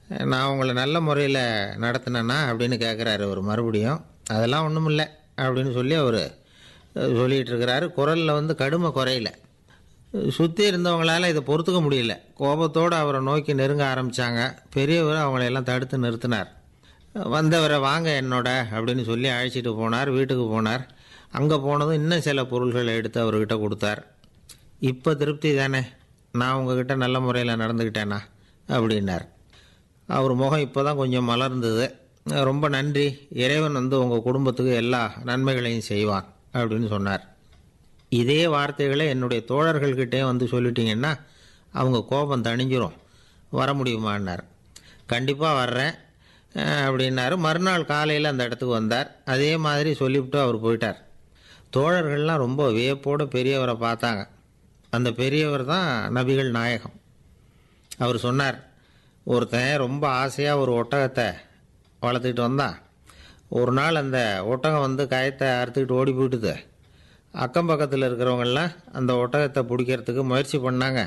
நான் உங்களை நல்ல முறையில் நடத்தினேன்னா அப்படின்னு கேட்குறாரு அவர் மறுபடியும். அதெல்லாம் ஒன்றும் இல்லை அப்படின்னு சொல்லி அவர் சொல்லிகிட்டு இருக்கிறாரு. குரலில் வந்து கடுமை குறையில. சுற்றி இருந்தவங்களால் இதை பொறுத்துக்க முடியல. கோபத்தோடு அவரை நோக்கி நெருங்க ஆரம்பித்தாங்க. பெரியவர் அவங்களையெல்லாம் தடுத்து நிறுத்தினார். வந்தவரை வாங்க என்னோட அப்படின்னு சொல்லி அழைச்சிட்டு போனார். வீட்டுக்கு போனார். அங்கே போனதும் இன்னும் சில பொருள்களை எடுத்து அவர்கிட்ட கொடுத்தார். இப்போ திருப்தி தானே, நான் உங்ககிட்ட நல்ல முறையில் நடந்துக்கிட்டேனா அப்படின்னார். அவர் முகம் இப்போ தான் கொஞ்சம் மலர்ந்தது. ரொம்ப நன்றி, இறைவன் வந்து உங்கள் குடும்பத்துக்கு எல்லா நன்மைகளையும் செய்வான் அப்படின்னு சொன்னார். இதே வார்த்தைகளை என்னுடைய தோழர்கள்கிட்டே வந்து சொல்லிட்டீங்கன்னா அவங்க கோபம் தணிஞ்சிரும், வர முடியுமான்னார். கண்டிப்பாக வர்றேன் அப்படின்னாரு. மறுநாள் காலையில் அந்த இடத்துக்கு வந்தார். அதே மாதிரி சொல்லிவிட்டு அவர் போயிட்டார். தோழர்கள்லாம் ரொம்ப வியப்போடு பெரியவரை பார்த்தாங்க. அந்த பெரியவர் தான் நபிகள் நாயகம். அவர் சொன்னார், ஒருத்தன் ரொம்ப ஆசையாக ஒரு ஒட்டகத்தை வளர்த்துக்கிட்டு வந்தான். ஒரு நாள் அந்த ஒட்டகம் வந்து கயத்தை அறுத்துக்கிட்டு ஓடி போயிட்டுது. அக்கம் பக்கத்தில் இருக்கிறவங்கெல்லாம் அந்த ஒட்டகத்தை பிடிக்கிறதுக்கு முயற்சி பண்ணாங்க.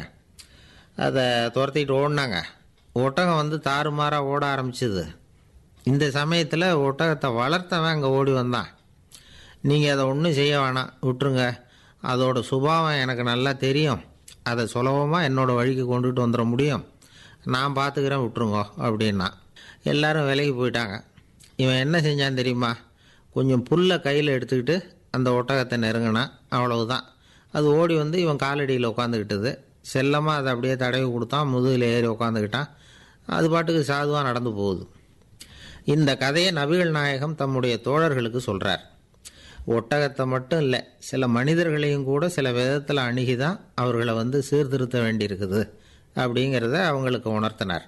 அதை துரத்திக்கிட்டு ஓடினாங்க. ஒட்டகம் வந்து தாறுமாறாக ஓட ஆரம்பிச்சிது. இந்த சமயத்தில் ஒட்டகத்தை வளர்த்தவன் அங்கே ஓடி வந்தான். நீங்கள் அதை ஒன்றும் செய்ய வேணாம், விட்டுருங்க, அதோட சுபாவம் எனக்கு நல்லா தெரியும், அதை சுலபமாக என்னோடய வழிக்கு கொண்டுட்டு வந்துட முடியும், நான் பார்த்துக்கிறேன், விட்டுருங்கோ அப்படின்னா. எல்லோரும் விலைக்கு போயிட்டாங்க. இவன் என்ன செஞ்சான் தெரியுமா? கொஞ்சம் புல்லை கையில் எடுத்துக்கிட்டு அந்த ஒட்டகத்தை நெருங்கினான். அவ்வளவுதான். அது ஓடி வந்து இவன் காலடியில் உட்காந்துக்கிட்டது. செல்லமாக அதை அப்படியே தடவி கொடுத்தான். முதுகில் ஏறி உட்காந்துக்கிட்டான். அது பாட்டுக்கு சாதுவாக நடந்து போகுது. இந்த கதையை நபிகள் நாயகம் தம்முடைய தோழர்களுக்கு சொல்கிறார். ஒட்டகத்தை மட்டும் இல்லை, சில மனிதர்களையும் கூட சில விதத்தில் அணுகி தான் அவர்களை வந்து சீர்திருத்த வேண்டியிருக்குது அப்படிங்கிறத அவங்களுக்கு உணர்த்தினார்.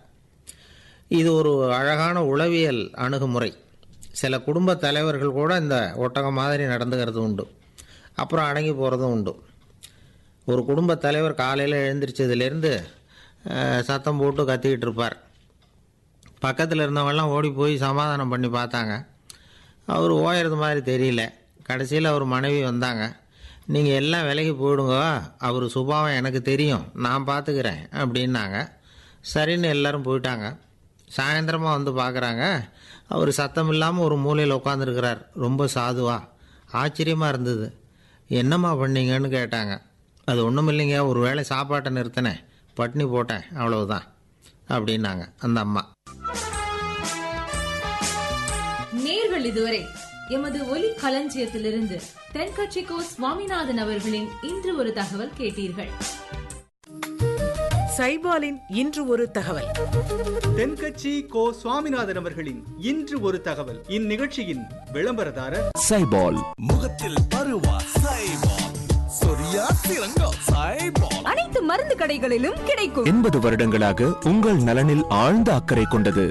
இது ஒரு அழகான உளவியல் அணுகுமுறை. சில குடும்ப தலைவர்கள் கூட இந்த ஒட்டகம் மாதிரி நடந்துக்கிறது உண்டு, அப்புறம் அடங்கி போகிறதும் உண்டு. ஒரு குடும்ப தலைவர் காலையில் எழுந்திரிச்சதுலேருந்து சத்தம் போட்டு கத்திக்கிட்டு இருப்பார். பக்கத்தில் இருந்தவங்கெல்லாம் ஓடி போய் சமாதானம் பண்ணி பார்த்தாங்க. அவர் ஓயறது மாதிரி தெரியல. கடைசியில் அவர் மனைவி வந்தாங்க. நீங்கள் எல்லாம் விலைக்கு போயிடுங்க, அவர் சுபாவம் எனக்கு தெரியும், நான் பார்த்துக்கிறேன் அப்படின்னாங்க. சரின்னு எல்லோரும் போயிட்டாங்க. சாயந்தரமாக வந்து பார்க்குறாங்க, அவர் சத்தம் இல்லாமல் ஒரு மூலையில் உட்காந்துருக்கிறார். ரொம்ப சாதுவா. ஆச்சரியமாக இருந்தது. என்னம்மா பண்ணீங்கன்னு கேட்டாங்க. அது ஒன்றும் இல்லைங்க, ஒரு வேளை சாப்பாட்டை நிறுத்தினேன், பட்னி போட்டேன், அவ்வளவுதான் அப்படின்னாங்க அந்த அம்மா. நேர்கள் இதுவரை எமது ஒலி களஞ்சியத்திலிருந்து தென்கட்சிக்கோ சுவாமிநாதன் அவர்களின் இன்று ஒரு தகவல் கேட்டீர்கள். சைபாலின் இன்று ஒரு தகவல். தென்கட்சி கோ சுவாமிநாதன் அவர்களின் இன்று ஒரு தகவல். இந்நிகழ்ச்சியின் விளம்பரதாரர் சைபால். முகத்தில் பருவா சைபால், சொரியா சிறங்கா சைபால். அனைத்து மருந்து கடைகளிலும் கிடைக்கும். 80 வருடங்களாக உங்கள் நலனில் ஆழ்ந்த அக்கறை கொண்டது